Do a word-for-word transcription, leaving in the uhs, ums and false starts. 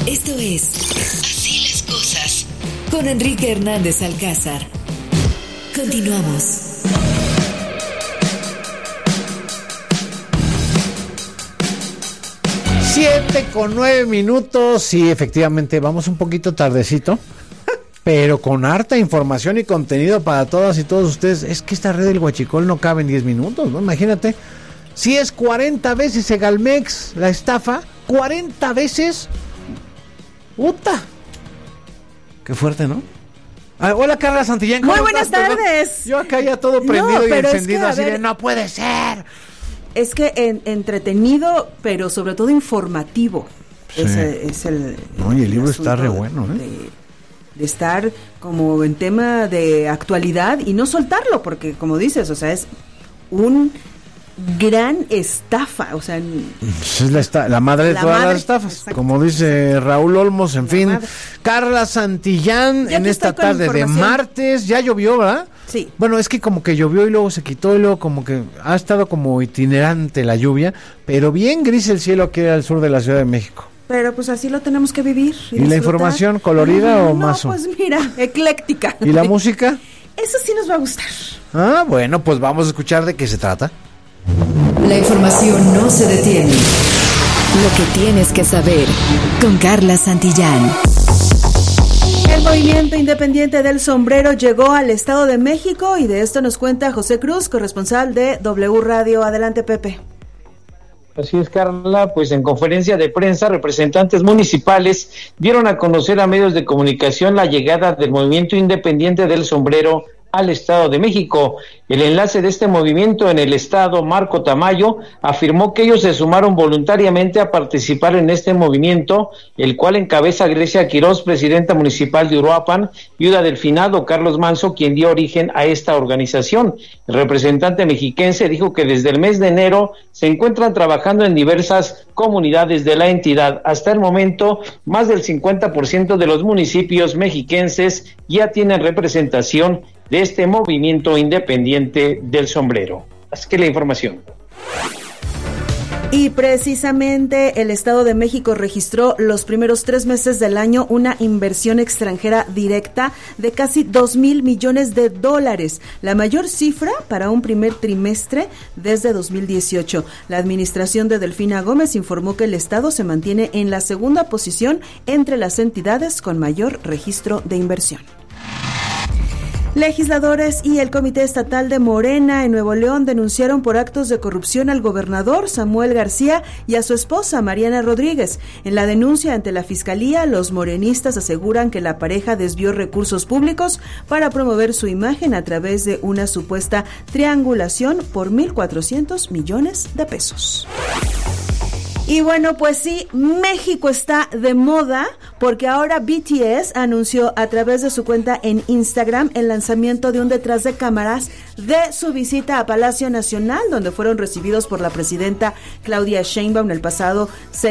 Esto es Así las Cosas con Enrique Hernández Alcázar. Continuamos. Siete con nueve minutos. Sí, efectivamente, vamos un poquito tardecito, pero con harta información y contenido para todas y todos ustedes. Es que esta red del Huachicol no cabe en diez minutos, ¿no? Imagínate, si es cuarenta veces Segalmex la estafa, cuarenta veces. ¡Puta! Qué fuerte, ¿no? Ah, hola, Carla Santillán. Muy buenas estás? tardes. Yo acá ya todo prendido no, y encendido, es que, así ver, de no puede ser. Es que en, entretenido, pero sobre todo informativo. Sí. Ese es el. No, y el, el libro está re bueno, ¿eh? De, de estar como en tema de actualidad y no soltarlo, porque como dices, o sea, es un gran estafa, o sea, es la, esta, la madre de la todas madre, las estafas, exacto. Como dice Raúl Olmos, en la fin. Madre. Carla Santillán, en esta tarde de martes, ya llovió, ¿verdad? Sí. Bueno, es que como que llovió y luego se quitó y luego como que ha estado como itinerante la lluvia, pero bien gris el cielo aquí al sur de la Ciudad de México. Pero pues así lo tenemos que vivir. ¿Y, ¿Y la información colorida no, o no, mazo? Pues mira, ecléctica. ¿Y la música? Eso sí nos va a gustar. Ah, bueno, pues vamos a escuchar de qué se trata. La información no se detiene. Lo que tienes que saber con Carla Santillán. El movimiento independiente del sombrero llegó al Estado de México y de esto nos cuenta José Cruz, corresponsal de W Radio. Adelante, Pepe. Así es, Carla, pues en conferencia de prensa, representantes municipales dieron a conocer a medios de comunicación la llegada del movimiento independiente del sombrero al Estado de México. El enlace de este movimiento en el Estado, Marco Tamayo, afirmó que ellos se sumaron voluntariamente a participar en este movimiento, el cual encabeza Grecia Quirós, presidenta municipal de Uruapan, viuda del finado Carlos Manso, quien dio origen a esta organización. El representante mexiquense dijo que desde el mes de enero se encuentran trabajando en diversas comunidades de la entidad. Hasta el momento, más del cincuenta por ciento de los municipios mexiquenses ya tienen representación de este movimiento independiente del sombrero. Así que la información. Y precisamente el Estado de México registró los primeros tres meses del año una inversión extranjera directa de casi dos mil millones de dólares, la mayor cifra para un primer trimestre desde dos mil dieciocho. La administración de Delfina Gómez informó que el Estado se mantiene en la segunda posición entre las entidades con mayor registro de inversión. Legisladores y el Comité Estatal de Morena en Nuevo León denunciaron por actos de corrupción al gobernador Samuel García y a su esposa Mariana Rodríguez. En la denuncia ante la Fiscalía, los morenistas aseguran que la pareja desvió recursos públicos para promover su imagen a través de una supuesta triangulación por mil cuatrocientos millones de pesos. Y bueno, pues sí, México está de moda porque ahora B T S anunció a través de su cuenta en Instagram el lanzamiento de un detrás de cámaras de su visita a Palacio Nacional, donde fueron recibidos por la presidenta Claudia Sheinbaum el pasado seis